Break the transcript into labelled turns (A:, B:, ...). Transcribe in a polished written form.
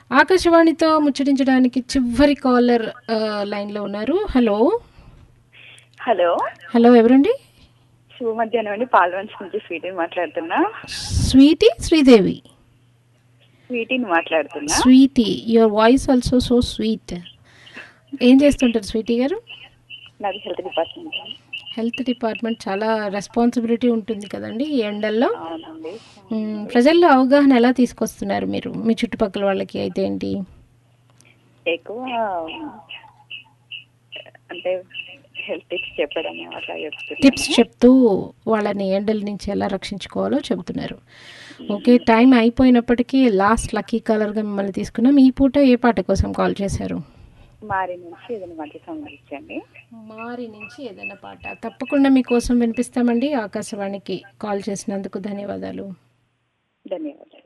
A: ఆకాశవాణితో ముచ్చటించడానికి చివరి కాలర్ లైన్లో ఉన్నారు. హలో
B: హలో
A: హలో ఎవరండి?
B: శుభ మధ్యాహ్నం అండి. పాల్వంచ్ నుంచి స్వీటీని మాట్లాడుతున్నా.
A: శ్రీదేవి
B: స్వీటీని మాట్లాడుతున్నా.
A: Sweety, your voice also so sweet. ఏం చేస్తుంటారు స్వీటీ గారు?
B: నాది హెల్త్ డిపార్ట్మెంట్.
A: హెల్త్ డిపార్ట్మెంట్ చాలా రెస్పాన్సిబిలిటీ ఉంటుంది కదండి ఈ ఎండల్లో.
B: అవునండి.
A: ప్రజల్లో అవగాహన ఎలా తీసుకొస్తున్నారు మీరు మీ చుట్టుపక్కల వాళ్ళకి? అయితే ఏంటి
B: ఎక్కువ అంటే హెల్త్ టిప్స్ చెప్పడం అట్లా
A: టిప్స్
B: చెప్తున్నాను.
A: చెప్తూ వాళ్ళని ఎండల నుంచి ఎలా రక్షించుకోవాలో చెబుతున్నారు. ఓకే, టైం అయిపోయినప్పటికీ లాస్ట్ లక్కీ కాలర్గా మిమ్మల్ని తీసుకున్నాం. ఈ పూట ఏ పాట కోసం కాల్ చేశారు?
B: మారి నుంచి ఏదైనా మంచి సాంగ్ ఇచ్చండి.
A: మారి నుంచి ఏదైనా పాట తప్పకుండా మీకోసం వినిపిస్తామండి. ఆకాశవాణికి కాల్ చేసినందుకు ధన్యవాదాలు.
B: ధన్యవాదాలు.